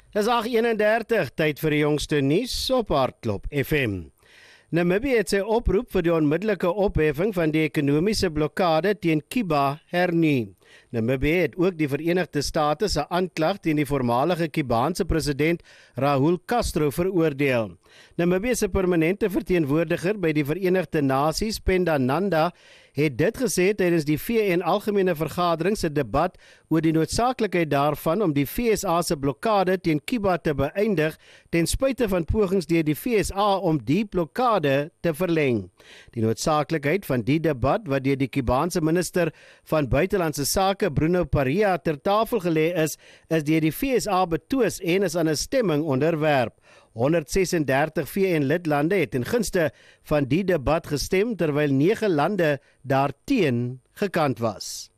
Dis 8:31, tyd vir die jongste nuus op Hartklop FM. Namibië het sy oproep vir die onmiddellike opheffing van die ekonomiese blokkade teen Cuba hernie. Namibië het ook die Verenigde State se aanklag teen die voormalige Cubaanse president Raúl Castro veroordeel. Namibië se permanente verteenwoordiger by die Verenigde Nasies, Penda Nanda, het dit gesê tydens die VN Algemene Vergadering se debat oor die noodsaaklikheid daarvan om die FSA se blokkade teen Cuba te beëindig ten spyte van pogings deur die FSA om die blokkade te verleng. Die noodsaaklikheid van die debat wat deur die Cubaanse minister van buitelandse sake Bruno Paria ter tafel gelê is deur die FSA betwis en is aan 'n stemming onderwerp. 136 VN-lidlande het ten gunste van die debat gestem, terwyl 9 lande daarteen gekant was.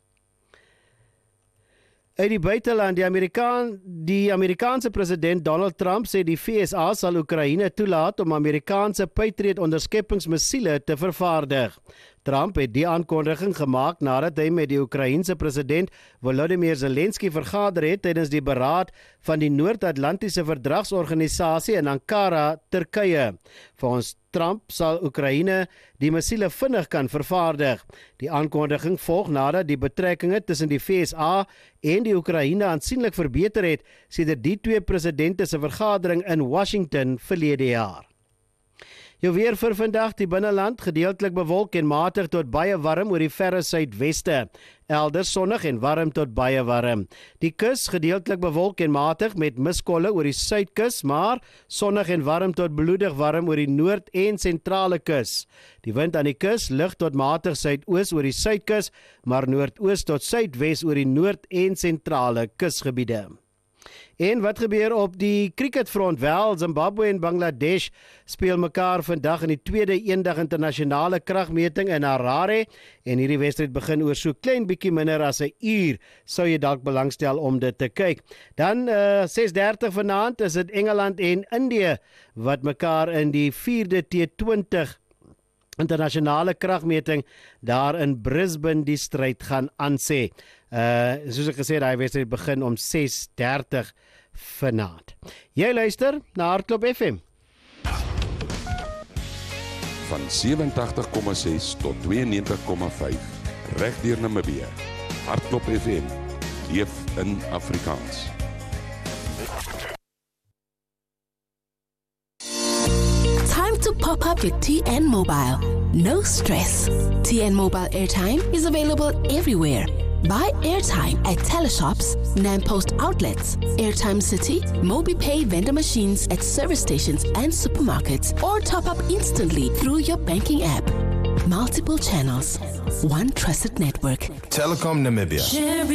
Uit die buiteland, die Amerikaanse president Donald Trump sê die FSA sal Oekraïne toelaat om Amerikaanse Patriot onderskeppingsmissiele te vervaardig. Trump het die aankondiging gemaak nadat hy met die Oekraïense president Volodymyr Zelensky vergader het tydens die beraad van die Noord-Atlantiese Verdragsorganisasie in Ankara, Turkye. Volgens Trump sal Oekraïne die missiele vinnig kan vervaardig. Die aankondiging volg nadat die betrekkinge tussen die FSA en die Oekraïne aansienlik verbeter het sedert die twee presidente se vergadering in Washington verlede jaar. Jou weer vir vandag, die binneland gedeeltelik bewolk en matig tot baie warm oor die verre suidweste. Elders sonnig en warm tot baie warm. Die kus gedeeltelik bewolk en matig met miskolle oor die suidkus, maar sonnig en warm tot bloedig warm oor die noord- en sentrale kus. Die wind aan die kus lig tot matig suidoos oor die suidkus, maar noordoos tot suidwes oor die noord- en sentrale kusgebiede. En wat gebeur op die cricketfront? Wel, Zimbabwe en Bangladesh speel mekaar vandag in die tweede eendag internasionale kragmeting in Harare en hierdie wedstryd begin oor so klein bietjie minder as 'n uur, sou jy dalk belangstel om dit te kyk. Dan 6:30 vanaand is dit Engeland en Indië wat mekaar in die 4de T20 internasionale kragmeting daar in Brisbane die stryd gaan aansê. Soos ek gesê, die wedstryd begin om 6:30 vanaand. Jy luister na Hartklop FM. Van 87,6 tot 92,5 reg deur Namibië. Hartklop FM, leef in Afrikaans. Time to pop up with TN Mobile. No stress. TN Mobile airtime is available everywhere. Buy airtime at teleshops, Nampost outlets, Airtime City, MobiPay vendor machines at service stations and supermarkets, or top up instantly through your banking app. Multiple channels, one trusted network. Telecom Namibia.